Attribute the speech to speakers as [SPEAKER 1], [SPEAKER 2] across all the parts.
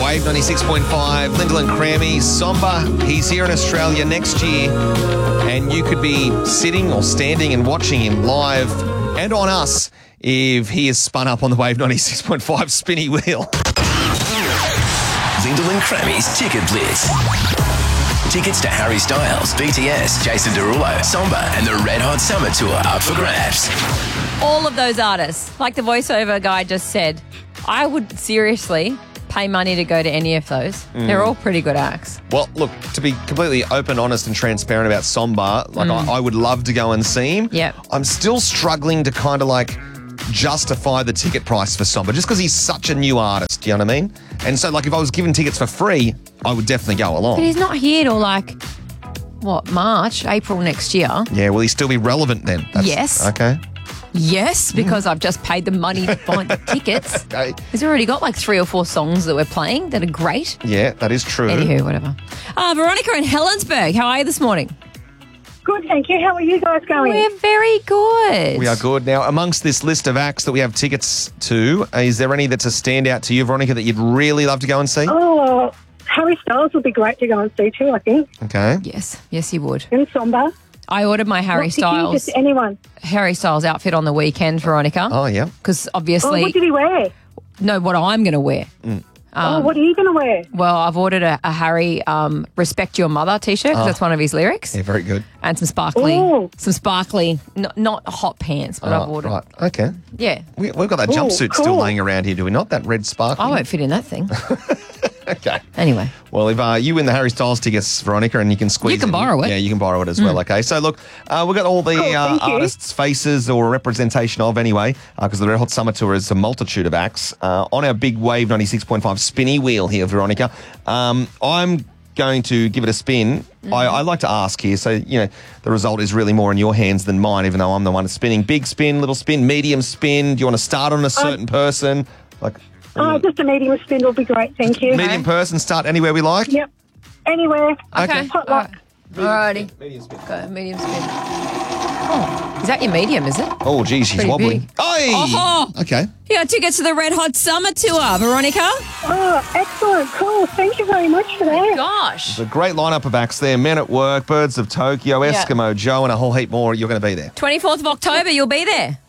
[SPEAKER 1] Wave 96.5, Lyndall and Crammy, Somber. He's here in Australia next year, and you could be sitting or standing and watching him live and on us if he is spun up on the Wave 96.5 spinny wheel.
[SPEAKER 2] Lyndall and Crammy's Ticket Blitz. Tickets to Harry Styles, BTS, Jason Derulo, Somber and the Red Hot Summer Tour up for grabs.
[SPEAKER 3] All of those artists, like the voiceover guy just said, I would seriously pay money to go to any of those. They're all pretty good acts.
[SPEAKER 1] Well, look, to be completely open, honest and transparent about Somber, I would love to go and see him.
[SPEAKER 3] Yep.
[SPEAKER 1] I'm still struggling to kind of justify the ticket price for Somber just because he's such a new artist, you know what I mean? And so if I was given tickets for free, I would definitely go along.
[SPEAKER 3] But he's not here till March, April next year.
[SPEAKER 1] Yeah, will he still be relevant then?
[SPEAKER 3] Yes.
[SPEAKER 1] Okay.
[SPEAKER 3] Yes, because I've just paid the money to buy the tickets.
[SPEAKER 1] Okay.
[SPEAKER 3] He's already got 3 or 4 songs that we're playing that are great.
[SPEAKER 1] Yeah, that is true.
[SPEAKER 3] Anywho, whatever. Veronica in Helensburgh, how are you this morning?
[SPEAKER 4] Good, thank you. How are you guys going?
[SPEAKER 3] We're very good.
[SPEAKER 1] We are good. Now, amongst this list of acts that we have tickets to, is there any that's a standout to you, Veronica, that you'd really love to go and see?
[SPEAKER 4] Oh, Harry Styles would be great to go and see too, I think.
[SPEAKER 1] Okay.
[SPEAKER 3] Yes, you would.
[SPEAKER 4] And Somber.
[SPEAKER 3] I ordered my Harry
[SPEAKER 4] Just anyone.
[SPEAKER 3] Styles outfit on the weekend, Veronica.
[SPEAKER 1] Oh, yeah.
[SPEAKER 3] Because
[SPEAKER 4] Oh,
[SPEAKER 3] obviously,
[SPEAKER 4] what did he wear?
[SPEAKER 3] no, what I'm going to wear.
[SPEAKER 4] What are you going to wear?
[SPEAKER 3] Well, I've ordered a Harry Respect Your Mother t-shirt because that's one of his lyrics.
[SPEAKER 1] Yeah, very good.
[SPEAKER 3] And some
[SPEAKER 4] Ooh.
[SPEAKER 3] sparkly, not hot pants, but I've ordered.
[SPEAKER 1] Right, okay.
[SPEAKER 3] Yeah.
[SPEAKER 1] We've got that jumpsuit still
[SPEAKER 4] cool.
[SPEAKER 1] laying around here, do we not? That red sparkly?
[SPEAKER 3] I won't fit in that thing.
[SPEAKER 1] Okay.
[SPEAKER 3] Anyway.
[SPEAKER 1] Well, if you win the Harry Styles tickets, Veronica, and you can squeeze
[SPEAKER 3] You can
[SPEAKER 1] in-
[SPEAKER 3] borrow it.
[SPEAKER 1] Yeah, you can borrow it as well, okay? So, look, we've got all the
[SPEAKER 4] thank you.
[SPEAKER 1] artists' faces or representation of anyway, because the Red Hot Summer Tour is a multitude of acts. On our big Wave 96.5 spinny wheel here, Veronica, I'm going to give it a spin. I like to ask here, so, the result is really more in your hands than mine, even though I'm the one spinning. Big spin, little spin, medium spin. Do you want to start on a certain person?
[SPEAKER 4] Just a medium spin will be great, thank you.
[SPEAKER 1] Medium person, start anywhere we like?
[SPEAKER 4] Yep. Anywhere.
[SPEAKER 1] Okay.
[SPEAKER 4] Hot luck.
[SPEAKER 3] Alrighty.
[SPEAKER 1] Medium spin.
[SPEAKER 3] Go, medium spin. Oh, is that your medium, is it?
[SPEAKER 1] Oh, geez, she's
[SPEAKER 3] Pretty
[SPEAKER 1] wobbling.
[SPEAKER 3] big.
[SPEAKER 1] Oi!
[SPEAKER 3] Oh.
[SPEAKER 1] Okay.
[SPEAKER 3] You got tickets to the Red Hot Summer Tour, Veronica.
[SPEAKER 4] Oh, excellent. Cool. Thank you very much for that.
[SPEAKER 3] Gosh.
[SPEAKER 1] It's a great lineup of acts there. Men at Work, Birds of Tokyo,
[SPEAKER 3] Yeah.
[SPEAKER 1] Eskimo Joe, and a whole heap more. You're going to be there.
[SPEAKER 3] 24th of October, you'll be there.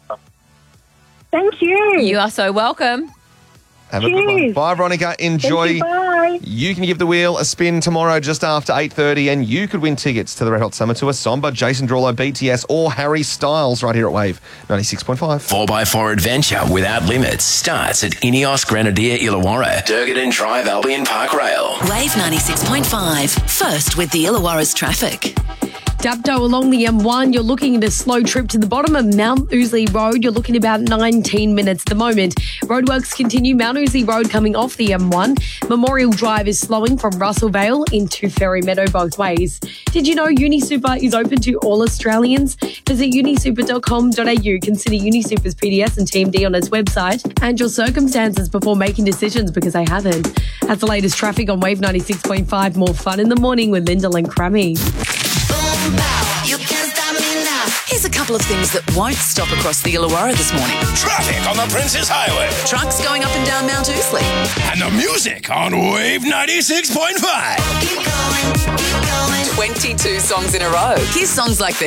[SPEAKER 4] Thank you.
[SPEAKER 3] You are so welcome.
[SPEAKER 1] Have a good one.
[SPEAKER 4] Cheers.
[SPEAKER 1] Bye, Veronica. Enjoy.
[SPEAKER 4] Thank you. Bye.
[SPEAKER 1] You can give the wheel a spin tomorrow just after 8:30, and you could win tickets to the Red Hot Summer Tour, Somber, Jason Derulo, BTS, or Harry Styles right here at Wave 96.5.
[SPEAKER 2] 4x4 adventure without limits starts at Ineos Grenadier Illawarra, Durgadon Drive Albion Park Rail.
[SPEAKER 5] Wave 96.5. First with the Illawarra's traffic.
[SPEAKER 6] Dapto along the M1, you're looking at a slow trip to the bottom of Mount Ousley Road. You're looking about 19 minutes at the moment. Roadworks continue. Mount Ousley Road coming off the M1. Memorial Drive is slowing from Russellvale into Ferry Meadow both ways. Did you know UniSuper is open to all Australians? Visit unisuper.com.au. Consider UniSuper's PDS and TMD on its website and your circumstances before making decisions because they haven't. That's the latest traffic on Wave 96.5. More fun in the morning with Lyndall and Crammy.
[SPEAKER 5] Here's a couple of things that won't stop across the Illawarra this morning.
[SPEAKER 2] Traffic on the Princess Highway.
[SPEAKER 5] Trucks going up and down Mount Ousley.
[SPEAKER 2] And the music on Wave 96.5.
[SPEAKER 5] 22 songs in a row. Here's songs like this.